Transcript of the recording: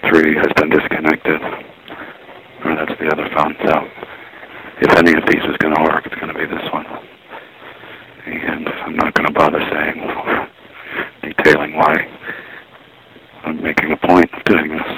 3 has been disconnected. Or that's the other phone. So if any of these is going to work, it's going to be this one. And I'm not going to bother saying, detailing why I'm making a point of doing this.